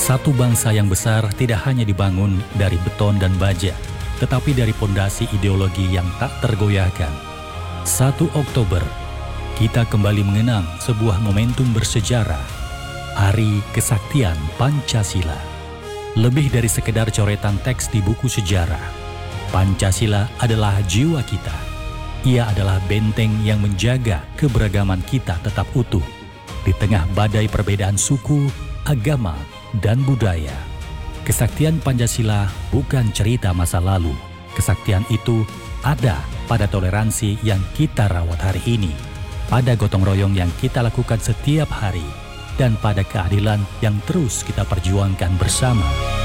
Satu bangsa yang besar tidak hanya dibangun dari beton dan baja, tetapi dari pondasi ideologi yang tak tergoyahkan. 1 Oktober, kita kembali mengenang sebuah momentum bersejarah, Hari Kesaktian Pancasila. Lebih dari sekedar coretan teks di buku sejarah, Pancasila adalah jiwa kita. Ia adalah benteng yang menjaga keberagaman kita tetap utuh di tengah badai perbedaan suku, agama, dan budaya. Kesaktian Pancasila bukan cerita masa lalu. Kesaktian itu ada pada toleransi yang kita rawat hari ini, pada gotong royong yang kita lakukan setiap hari, dan pada keadilan yang terus kita perjuangkan bersama.